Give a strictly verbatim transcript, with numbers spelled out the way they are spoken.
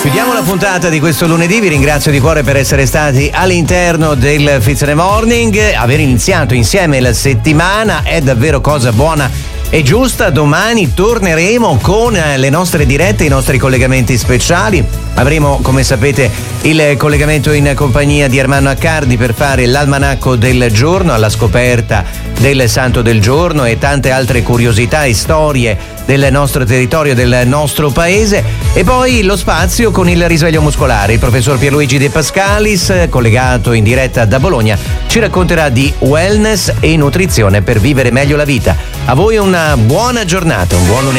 Chiudiamo la puntata di questo lunedì, vi ringrazio di cuore per essere stati all'interno del Fitzner Morning, aver iniziato insieme la settimana è davvero cosa buona e giusta. Domani torneremo con le nostre dirette, i nostri collegamenti speciali. Avremo, come sapete, il collegamento in compagnia di Ermanno Accardi per fare l'almanacco del giorno alla scoperta del santo del giorno e tante altre curiosità e storie del nostro territorio, del nostro paese, e poi lo spazio con il risveglio muscolare. Il professor Pierluigi De Pascalis, collegato in diretta da Bologna, ci racconterà di wellness e nutrizione per vivere meglio la vita. A voi una buona giornata, un buon lunedì.